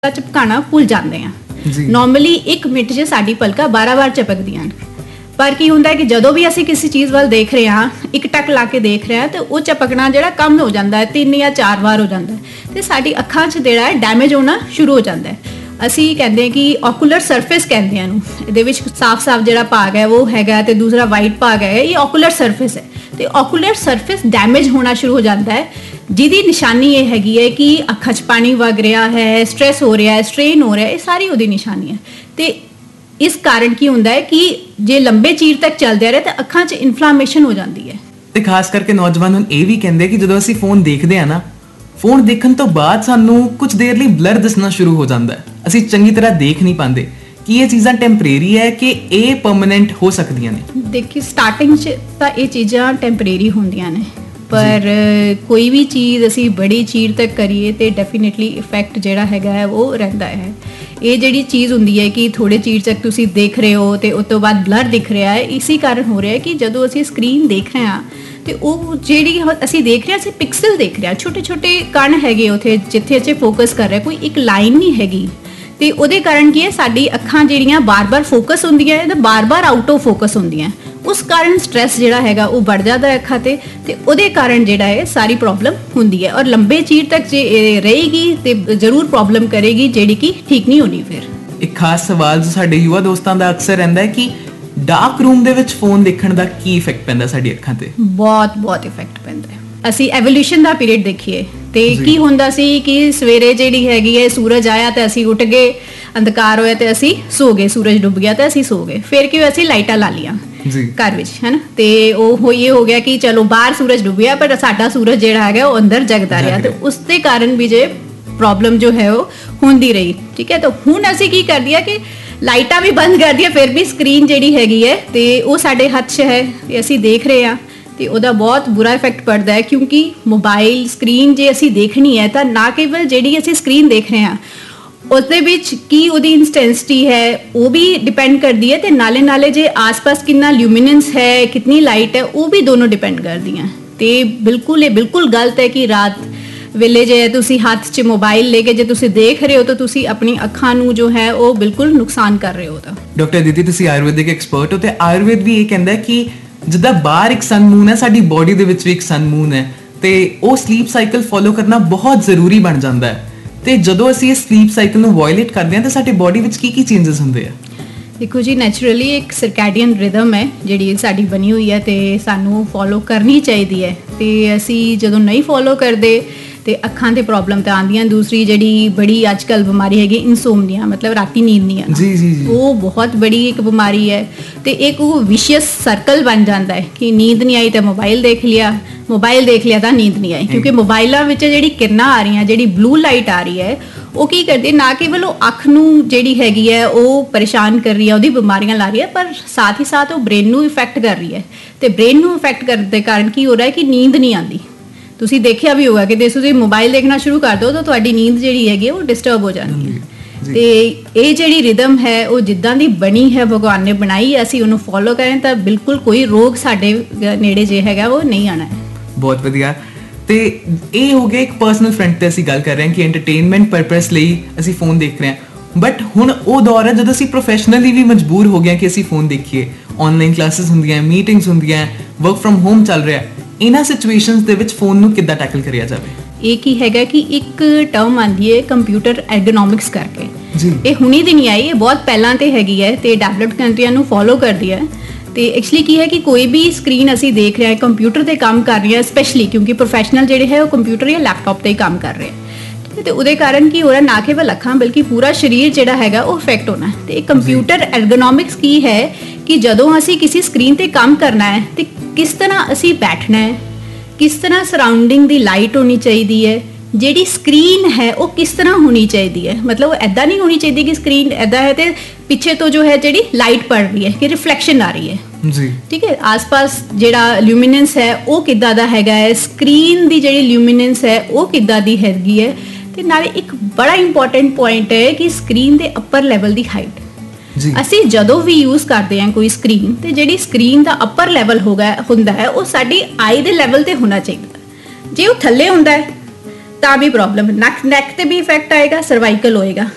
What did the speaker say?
ਝਪਕਾਣਾ ਭੁੱਲ ਜਾਂਦੇ ਆ। ਨੋਰਮਲੀ 1 ਮਿੰਟ 'ਚ ਸਾਡੀ ਪਲਕਾਂ 12 ਵਾਰ ਝਪਕਦੀਆਂ ਨੇ, ਪਰ ਕੀ ਹੁੰਦਾ ਕਿ ਜਦੋਂ ਵੀ ਅਸੀਂ ਕਿਸੇ ਚੀਜ਼ ਵੱਲ ਦੇਖ ਰਹੇ ਹਾਂ, ਇੱਕ ਟੱਕ ਲਾ ਕੇ ਦੇਖ ਰਹੇ ਹਾਂ, ਤੇ ਉਹ ਝਪਕਣਾ ਜਿਹੜਾ ਕਮ ਹੋ ਜਾਂਦਾ ਹੈ, 3 ਜਾਂ 4 ਵਾਰ ਹੋ ਜਾਂਦਾ ਹੈ, ਤੇ ਸਾਡੀ ਅੱਖਾਂ 'ਚ ਜਿਹੜਾ ਹੈ ਡੈਮੇਜ ਹੋਣਾ ਸ਼ੁਰੂ ਹੋ ਜਾਂਦਾ ਹੈ। ਅਸੀਂ ਕਹਿੰਦੇ ਕਿ ਓਕੂਲਰ ਸਰਫੇਸ ਕਹਿੰਦੇ ਆ ਇਹਨੂੰ, ਇਹਦੇ ਵਿੱਚ ਸਾਫ਼ ਜਿਹੜਾ ਭਾਗ ਹੈ ਉਹ ਹੈਗਾ, ਤੇ ਦੂਸਰਾ ਵਾਈਟ ਭਾਗ ਹੈ, ਇਹ ਓਕੂਲਰ ਸਰਫੇਸ ਹੈ। ਤੇ ਓਕੂਲਰ ਸਰਫੇਸ ਡੈਮੇਜ ਹੋਣਾ ਸ਼ੁਰੂ ਹੋ ਜਾਂਦਾ ਹੈ, ਜਿਹਦੀ ਨਿਸ਼ਾਨੀ ਇਹ ਹੈਗੀ ਹੈ ਕਿ ਅੱਖਾਂ 'ਚ ਪਾਣੀ ਵਗ ਰਿਹਾ ਹੈ, ਸਟ੍ਰੈਸ ਹੋ ਰਿਹਾ ਹੈ, ਸਟ੍ਰੇਨ ਹੋ ਰਿਹਾ ਹੈ, ਇਹ ਸਾਰੀ ਉਹਦੀ ਨਿਸ਼ਾਨੀ ਹੈ। ਤੇ ਇਸ ਕਾਰਨ ਕੀ ਹੁੰਦਾ ਹੈ ਕਿ ਜੇ ਲੰਬੇ ਚਿਰ ਤੱਕ ਚੱਲਦੇ ਰਹੇ ਤਾਂ ਅੱਖਾਂ 'ਚ ਇਨਫਲੇਮੇਸ਼ਨ ਹੋ ਜਾਂਦੀ ਹੈ। ਤੇ ਖਾਸ ਕਰਕੇ ਨੌਜਵਾਨ ਹੁਣ ਇਹ ਵੀ ਕਹਿੰਦੇ ਕਿ ਜਦੋਂ ਅਸੀਂ ਫੋਨ ਦੇਖਦੇ ਆ ਨਾ, ਫੋਨ ਦੇਖਣ ਤੋਂ ਬਾਅਦ ਸਾਨੂੰ ਕੁਝ ਦੇਰ ਲਈ ਬਲਰ ਦਿਸਣਾ ਸ਼ੁਰੂ ਹੋ ਜਾਂਦਾ ਹੈ, ਅਸੀਂ ਚੰਗੀ ਤਰ੍ਹਾਂ ਦੇਖ ਨਹੀਂ ਪਾਉਂਦੇ। ਕੀ ਇਹ ਚੀਜ਼ਾਂ ਟੈਂਪਰੇਰੀ ਹੈ ਕਿ ਇਹ ਪਰਮਨੈਂਟ ਹੋ ਸਕਦੀਆਂ ਨੇ? ਦੇਖੀ ਸਟਾਰਟਿੰਗ 'ਚ ਤਾਂ ਇਹ ਚੀਜ਼ਾਂ ਟੈਂਪਰੇਰੀ ਹੁੰਦੀਆਂ ਨੇ, ਪਰ ਕੋਈ ਵੀ ਚੀਜ਼ ਅਸੀਂ ਬੜੀ ਚਿਰ ਤੱਕ ਕਰੀਏ ਤੇ ਡੈਫੀਨੇਟਲੀ ਇਫੈਕਟ ਜਿਹੜਾ ਹੈਗਾ ਹੈ ਉਹ ਰਹਿੰਦਾ ਹੈ। ਇਹ ਜਿਹੜੀ ਚੀਜ਼ ਹੁੰਦੀ ਹੈ ਕਿ ਥੋੜੇ ਚਿਰ ਤੱਕ ਤੁਸੀਂ ਦੇਖ ਰਹੇ ਹੋ ਤੇ ਉਸ ਤੋਂ ਬਾਅਦ ਬਲਰ ਦਿਖ ਰਿਹਾ ਹੈ, ਇਸੇ ਕਾਰਨ ਹੋ ਰਿਹਾ ਹੈ ਕਿ ਜਦੋਂ ਅਸੀਂ ਸਕਰੀਨ ਦੇਖ ਰਹੇ ਹਾਂ ਤੇ ਉਹ ਜਿਹੜੀ ਅਸੀਂ ਦੇਖ ਰਹੇ ਹਾਂ, ਅਸੀਂ ਪਿਕਸਲ ਦੇਖ ਰਹੇ ਹਾਂ, ਛੋਟੇ ਛੋਟੇ ਕਣ ਹੈਗੇ ਉੱਥੇ ਜਿੱਥੇ ਅਸੀਂ ਫੋਕਸ ਕਰ ਰਹੇ, ਕੋਈ ਇੱਕ ਲਾਈਨ ਨਹੀਂ ਹੈਗੀ। ਤੇ ਉਹਦੇ ਕਾਰਨ ਕੀ ਹੈ, ਸਾਡੀ ਅੱਖਾਂ ਜਿਹੜੀਆਂ ਬਾਰ-ਬਾਰ ਫੋਕਸ ਹੁੰਦੀਆਂ ਹੈ ਤੇ ਬਾਰ-ਬਾਰ ਆਊਟ ਆਫ ਫੋਕਸ ਹੁੰਦੀਆਂ, ਉਸ ਕਾਰਨ ਸਟ੍ਰੈਸ ਜਿਹੜਾ ਹੈਗਾ ਉਹ ਵੱਧ ਜਾਂਦਾ ਹੈ ਅੱਖਾਂ ਤੇ ਉਹਦੇ ਕਾਰਨ ਜਿਹੜਾ ਹੈ ਸਾਰੀ ਪ੍ਰੋਬਲਮ ਹੁੰਦੀ ਹੈ। ਔਰ ਲੰਬੇ ਚਿਰ ਤੱਕ ਜੇ ਰਹੇਗੀ ਤੇ ਜ਼ਰੂਰ ਪ੍ਰੋਬਲਮ ਕਰੇਗੀ, ਜਿਹੜੀ ਕਿ ਠੀਕ ਨਹੀਂ ਹੋਣੀ। ਫਿਰ ਇੱਕ ਖਾਸ ਸਵਾਲ ਜੋ ਸਾਡੇ ਯੁਵਾ ਦੋਸਤਾਂ ਦਾ ਅਕਸਰ ਰਹਿੰਦਾ ਹੈ ਕਿ ਡਾਰਕ ਰੂਮ ਦੇ ਵਿੱਚ ਫੋਨ ਦੇਖਣ ਦਾ ਕੀ ਇਫੈਕਟ ਪੈਂਦਾ ਸਾਡੀ ਅੱਖਾਂ ਤੇ? ਬਹੁਤ ਇਫੈਕਟ ਪੈਂਦਾ ਹੈ। ਅਸੀਂ ਐਵੋਲੂਸ਼ਨ ਦਾ ਪੀਰੀਅਡ ਦੇਖੀਏ ਤੇ ਕੀ ਹੁੰਦਾ ਸੀ ਕਿ ਸਵੇਰੇ ਜਿਹੜੀ ਹੈਗੀ ਹੈ ਸੂਰਜ ਆਇਆ ਤੇ ਅਸੀਂ ਉੱਠ ਗਏ, ਅੰਧਕਾਰ ਹੋਇਆ ਤੇ ਅਸੀਂ ਸੋ ਗਏ, ਸੂਰਜ ਡੁੱਬ ਗਿਆ ਤੇ ਅਸੀਂ ਸੋ ਗਏ। ਫਿਰ ਕੀ ਅਸੀਂ ਲਾਈਟਾਂ ਲਾ ਲੀਆਂ ਘਰ ਵਿੱਚ, ਹੈ ਨਾ, ਤੇ ਉਹ ਇਹ ਹੋ ਗਿਆ ਕਿ ਚਲੋ ਬਾਹਰ ਸੂਰਜ ਡੁੱਬਿਆ ਪਰ ਸਾਡਾ ਸੂਰਜ ਜਿਹੜਾ ਹੈਗਾ ਉਹ ਅੰਦਰ ਜਗਦਾ ਰਿਹਾ, ਤੇ ਉਸ ਦੇ ਕਾਰਨ ਵੀ ਜੇ ਪ੍ਰੋਬਲਮ ਜੋ ਹੈ ਉਹ ਹੁੰਦੀ ਰਹੀ। ਠੀਕ ਹੈ, ਤਾਂ ਹੁਣ ਅਸੀਂ ਕੀ ਕਰਦੀ ਆ ਕਿ ਲਾਈਟਾਂ ਵੀ ਬੰਦ ਕਰ ਦਿਆ, ਫਿਰ ਵੀ ਸਕਰੀਨ ਜਿਹੜੀ ਹੈਗੀ ਹੈ ਤੇ ਉਹ ਸਾਡੇ ਹੱਥ 'ਚ ਹੈ ਤੇ ਅਸੀਂ ਦੇਖ ਰਹੇ ਹਾਂ, ਤੇ ਉਹਦਾ ਬਹੁਤ ਬੁਰਾ ਇਫੈਕਟ ਪੜਦਾ ਹੈ। ਕਿਉਂਕਿ ਮੋਬਾਈਲ ਸਕਰੀਨ ਜੇ ਅਸੀਂ ਦੇਖਣੀ ਹੈ ਤਾਂ ਨਾ ਕੇਵਲ ਜਿਹੜੀ ਅਸੀਂ ਸਕਰੀਨ ਦੇਖ ਰਹੇ ਹਾਂ ਉਸਦੇ ਵਿੱਚ ਕੀ ਉਹਦੀ ਇੰਟੈਂਸਿਟੀ ਹੈ ਉਹ ਵੀ ਡਿਪੈਂਡ ਕਰਦੀ ਹੈ, ਤੇ ਨਾਲੇ ਜੇ ਆਸ-ਪਾਸ ਕਿੰਨਾ ਲਿਊਮੀਨੈਂਸ ਹੈ, ਕਿਤਨੀ ਲਾਈਟ ਹੈ, ਉਹ ਵੀ ਦੋਨੋਂ ਡਿਪੈਂਡ ਕਰਦੀਆਂ। ਤੇ ਇਹ ਬਿਲਕੁਲ ਗਲਤ ਹੈ ਕਿ ਰਾਤ ਵੇਲੇ ਜੇ ਤੁਸੀਂ ਹੱਥ 'ਚ ਮੋਬਾਈਲ ਲੈ ਕੇ ਜੇ ਤੁਸੀਂ ਦੇਖ ਰਹੇ ਹੋ ਤਾਂ ਤੁਸੀਂ ਆਪਣੀ ਅੱਖਾਂ ਨੂੰ ਜੋ ਹੈ ਉਹ ਬਿਲਕੁਲ ਨੁਕਸਾਨ ਕਰ ਰਹੇ ਹੋ। ਤਾਂ ਡਾਕਟਰ ਦੀਦੀ, ਤੁਸੀਂ ਆਯੁਰਵੈਦਿਕ ਐਕਸਪਰਟ ਹੋ ਤੇ ਆਯੁਰਵੇਦ ਵੀ ਇਹ ਕਹਿੰਦਾ ਕਿ ਜਿੱਦਾਂ ਬਾਹਰ ਇੱਕ ਸਨ ਮੂਨ ਹੈ, ਸਾਡੀ ਬੋਡੀ ਦੇ ਵਿੱਚ ਵੀ ਇੱਕ ਸਨ ਮੂਨ ਹੈ, ਤੇ ਉਹ ਸਲੀਪ ਸਾਈਕਲ ਫੋਲੋ ਕਰਨਾ ਬਹੁਤ ਜ਼ਰੂਰੀ ਬਣ ਜਾਂਦਾ ਹੈ। ਤੇ ਜਦੋਂ ਅਸੀਂ ਇਸ ਸਲੀਪ ਸਾਈਕਲ ਨੂੰ ਵਾਇਲੇਟ ਕਰਦੇ ਹਾਂ ਤਾਂ ਸਾਡੀ ਬੋਡੀ ਵਿੱਚ ਕੀ ਚੇਂਜਸ ਹੁੰਦੇ ਆ? ਦੇਖੋ ਜੀ, ਨੈਚੁਰਲੀ ਇੱਕ ਸਰਕੈਡੀਅਨ ਰਿਦਮ ਹੈ ਜਿਹੜੀ ਸਾਡੀ ਬਣੀ ਹੋਈ ਹੈ ਤੇ ਸਾਨੂੰ ਫੋਲੋ ਕਰਨੀ ਚਾਹੀਦੀ ਹੈ, ਤੇ ਅਸੀਂ ਜਦੋਂ ਨਹੀਂ ਫੋਲੋ ਕਰਦੇ ਤੇ ਅੱਖਾਂ ਤੇ ਪ੍ਰੋਬਲਮ ਤਾਂ ਆਉਂਦੀਆਂ। ਦੂਸਰੀ ਜਿਹੜੀ ਬੜੀ ਅੱਜ ਕੱਲ੍ਹ ਬਿਮਾਰੀ ਹੈਗੀ ਇਨਸੋਮਨੀਆ, ਮਤਲਬ ਰਾਤੀ ਨੀਂਦ ਨਹੀਂ ਆਉਣਾ, ਜੀ ਉਹ ਬਹੁਤ ਬੜੀ ਇੱਕ ਬਿਮਾਰੀ ਹੈ, ਤੇ ਇੱਕ ਉਹ ਵਿਸ਼ੀਅਸ ਸਰਕਲ ਬਣ ਜਾਂਦਾ ਹੈ ਕਿ ਨੀਂਦ ਨਹੀਂ ਆਈ ਤਾਂ ਮੋਬਾਈਲ ਦੇਖ ਲਿਆ, ਮੋਬਾਈਲ ਦੇਖ ਲਿਆ ਤਾਂ ਨੀਂਦ ਨਹੀਂ ਆਈ। ਕਿਉਂਕਿ ਮੋਬਾਈਲਾਂ ਵਿੱਚ ਜਿਹੜੀ ਕਿਰਨਾਂ ਆ ਰਹੀਆਂ, ਜਿਹੜੀ ਬਲੂ ਲਾਈਟ ਆ ਰਹੀ ਹੈ, ਉਹ ਕੀ ਕਰਦੀ, ਨਾ ਕੇਵਲ ਉਹ ਅੱਖ ਨੂੰ ਜਿਹੜੀ ਹੈਗੀ ਹੈ ਉਹ ਪਰੇਸ਼ਾਨ ਕਰ ਰਹੀ ਹੈ, ਉਹਦੀ ਬਿਮਾਰੀਆਂ ਲਾ ਰਹੀ ਹੈ, ਪਰ ਸਾਥ ਹੀ ਸਾਥ ਉਹ ਬ੍ਰੇਨ ਨੂੰ ਇਫੈਕਟ ਕਰ ਰਹੀ ਹੈ, ਤੇ ਬ੍ਰੇਨ ਨੂੰ ਇਫੈਕਟ ਕਰਨ ਦੇ ਕਾਰਨ ਕੀ ਹੋ ਰਿਹਾ ਹੈ ਕਿ ਨੀਂਦ ਨਹੀਂ ਆਉਂਦੀ। ਤੁਸੀਂ ਦੇਖਿਆ ਵੀ ਹੋਗਾ ਕਿ ਤੁਸੀਂ ਮੋਬਾਈਲ ਦੇਖਣਾ ਸ਼ੁਰੂ ਕਰ ਦਿਓ ਤਾਂ ਤੁਹਾਡੀ ਨੀਂਦ ਜਿਹੜੀ ਹੈਗੀ ਉਹ ਡਿਸਟਰਬ ਹੋ ਜਾਂਦੀ ਹੈ। ਤੇ ਇਹ ਜਿਹੜੀ ਰਿਦਮ ਹੈ ਉਹ ਜਿੱਦਾਂ ਦੀ ਬਣੀ ਹੈ, ਭਗਵਾਨ ਨੇ ਬਣਾਈ, ਅਸੀਂ ਉਹਨੂੰ ਫੋਲੋ ਕरें ਤਾਂ ਬਿਲਕੁਲ ਕੋਈ ਰੋਗ ਸਾਡੇ ਨੇੜੇ ਜੇ ਹੈਗਾ ਉਹ ਨਹੀਂ ਆਣਾ ਹੈ। ਬਹੁਤ ਵਧੀਆ। ਤੇ ਇਹ ਹੋ ਗਿਆ ਇੱਕ ਪਰਸਨਲ ਫਰੰਟ ਤੇ ਅਸੀਂ ਗੱਲ ਕਰ ਰਹੇ ਹਾਂ ਕਿ ਐਂਟਰਟੇਨਮੈਂਟ ਪਰਪਸ ਲਈ ਅਸੀਂ ਫੋਨ ਦੇਖ ਰਹੇ ਹਾਂ, ਬਟ ਹੁਣ ਉਹ ਦੌਰ ਹੈ ਜਦੋਂ ਅਸੀਂ ਪ੍ਰੋਫੈਸ਼ਨਲੀ ਵੀ ਮਜਬੂਰ ਹੋ ਗਏ ਕਿ ਅਸੀਂ ਫੋਨ ਦੇਖੀਏ। ਆਨਲਾਈਨ ਕਲਾਸਿਸ ਹੁੰਦੀਆਂ, ਮੀਟਿੰਗਸ ਹੁੰਦੀਆਂ, ਵਰਕ ਫਰਮ ਹੋਮ ਚੱਲ ਰਿਹਾ। ਇਹਨਾਂ ਸਿਚੁਏਸ਼ਨਸ ਦੇ ਵਿੱਚ ਫੋਨ ਨੂੰ ਕਿੱਦਾਂ ਟੈਕਲ ਕਰਿਆ ਜਾਵੇ? ਇਹ ਕੀ ਹੈਗਾ ਕਿ ਇੱਕ ਟਰਮ ਆਉਂਦੀ ਹੈ ਕੰਪਿਊਟਰ ਐਰਗੋਨੋਮਿਕਸ ਕਰਕੇ, ਇਹ ਹੁਣੀ ਦੀ ਨਹੀਂ ਆਈ, ਇਹ ਬਹੁਤ ਪਹਿਲਾਂ ਤੇ ਹੈਗੀ ਹੈ ਤੇ ਡੈਵਲਪਡ ਕੰਟਰੀਆਂ ਨੂੰ ਫੋਲੋ ਕਰਦੀ ਹੈ। ਤੇ ਐਕਚੁਅਲੀ ਕੀ ਹੈ ਕਿ ਕੋਈ ਵੀ ਸਕਰੀਨ ਅਸੀਂ ਦੇਖ ਰਹੇ ਹਾਂ, ਕੰਪਿਊਟਰ ਤੇ ਕੰਮ ਕਰ ਰਹੀ ਹੈ, ਸਪੈਸ਼ਲੀ ਕਿਉਂਕਿ ਪ੍ਰੋਫੈਸ਼ਨਲ ਜਿਹੜੇ ਹੈ ਉਹ ਕੰਪਿਊਟਰ ਜਾਂ ਲੈਪਟਾਪ ਤੇ ਹੀ ਕੰਮ ਕਰ ਰਹੇ ਹੈ, ਤੇ ਉਹਦੇ ਕਾਰਨ ਕੀ ਹੋ ਰਿਹਾ, ਨਾ ਕੇਵਲ ਅੱਖਾਂ ਬਲਕਿ ਪੂਰਾ ਸਰੀਰ ਜਿਹੜਾ ਹੈਗਾ ਉਹ ਇਫੈਕਟ ਹੋਣਾ। ਤੇ ਕੰਪਿਊਟਰ ਐਰਗੋਨੋਮਿਕਸ ਕੀ ਹੈ ਕਿ ਜਦੋਂ ਅਸੀਂ ਕਿਸੇ ਸਕਰੀਨ ਤੇ ਕੰਮ ਕਰਨਾ ਹੈ ਤੇ ਕਿਸ ਤਰ੍ਹਾਂ ਅਸੀਂ ਬੈਠਣਾ ਹੈ, ਕਿਸ ਤਰ੍ਹਾਂ ਸਰਾਊਂਡਿੰਗ ਦੀ ਲਾਈਟ ਹੋਣੀ ਚਾਹੀਦੀ ਹੈ, ਜਿਹੜੀ ਸਕਰੀਨ ਹੈ ਉਹ ਕਿਸ ਤਰ੍ਹਾਂ ਹੋਣੀ ਚਾਹੀਦੀ ਹੈ, ਮਤਲਬ ਐਦਾਂ ਨਹੀਂ ਹੋਣੀ ਚਾਹੀਦੀ ਕਿ ਸਕਰੀਨ ਐਦਾਂ ਹੈ ਤੇ ਪਿੱਛੇ ਤੋਂ ਜੋ ਹੈ ਜਿਹੜੀ ਲਾਈਟ ਪੜ ਰਹੀ ਹੈ ਕਿ ਰਿਫਲੈਕਸ਼ਨ ਆ ਰਹੀ ਹੈ ਜੀ। ਠੀਕ ਹੈ, ਆਸ-ਪਾਸ ਜਿਹੜਾ ਲਿਊਮੀਨੈਂਸ ਹੈ ਉਹ ਕਿੱਦਾਂ ਦਾ ਹੈਗਾ ਹੈ, ਸਕਰੀਨ ਦੀ ਜਿਹੜੀ ਲਿਊਮੀਨੈਂਸ ਹੈ ਉਹ ਕਿੱਦਾਂ ਦੀ ਹੈਗੀ ਹੈ, ਤੇ ਨਾਲੇ ਇੱਕ ਬੜਾ ਇੰਪੋਰਟੈਂਟ ਪੁਆਇੰਟ ਹੈ ਕਿ ਸਕਰੀਨ ਦੇ ਅੱਪਰ ਲੈਵਲ ਦੀ ਹਾਈਟ। ਅਸੀਂ ਜਦੋਂ ਵੀ ਯੂਜ਼ ਕਰਦੇ ਹਾਂ ਕੋਈ ਸਕਰੀਨ, ਤੇ ਜਿਹੜੀ ਸਕਰੀਨ ਦਾ ਅੱਪਰ ਲੈਵਲ ਹੁੰਦਾ ਹੈ ਉਹ ਸਾਡੀ ਆਈ ਦੇ ਲੈਵਲ ਤੇ ਹੋਣਾ ਚਾਹੀਦਾ। ਜੇ ਉਹ ਥੱਲੇ ਹੁੰਦਾ ਹੈ ਤਾਂ ਵੀ ਪ੍ਰੋਬਲਮ, ਨੈਕ ਤੇ ਵੀ ਇਫੈਕਟ ਆਏਗਾ, ਸਰਵਾਈਕਲ ਹੋਏਗਾ।